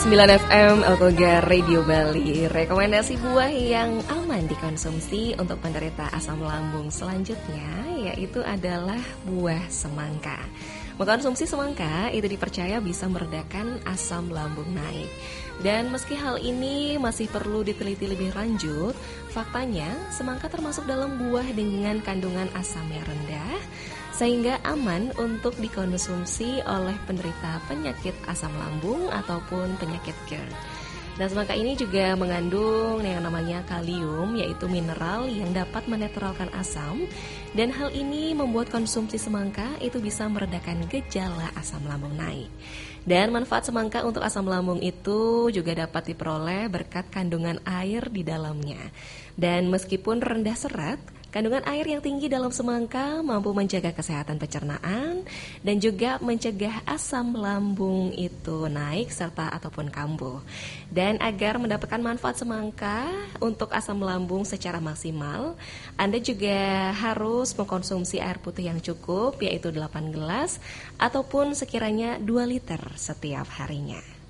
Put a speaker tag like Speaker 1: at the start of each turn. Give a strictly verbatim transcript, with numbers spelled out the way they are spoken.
Speaker 1: sembilan F M Alkogar Radio Bali. Rekomendasi buah yang aman dikonsumsi untuk penderita asam lambung selanjutnya yaitu adalah buah semangka. Mengkonsumsi semangka itu dipercaya bisa meredakan asam lambung naik. Dan meski hal ini masih perlu diteliti lebih lanjut, faktanya semangka termasuk dalam buah dengan kandungan asam yang rendah sehingga aman untuk dikonsumsi oleh penderita penyakit asam lambung ataupun penyakit GERD. Dan semangka ini juga mengandung yang namanya kalium, yaitu mineral yang dapat menetralkan asam. Dan hal ini membuat konsumsi semangka itu bisa meredakan gejala asam lambung naik. Dan manfaat semangka untuk asam lambung itu juga dapat diperoleh berkat kandungan air di dalamnya. Dan meskipun rendah serat, kandungan air yang tinggi dalam semangka mampu menjaga kesehatan pencernaan dan juga mencegah asam lambung itu naik serta ataupun kambuh. Dan agar mendapatkan manfaat semangka untuk asam lambung secara maksimal, Anda juga harus mengkonsumsi air putih yang cukup, yaitu delapan gelas ataupun sekiranya dua liter setiap harinya.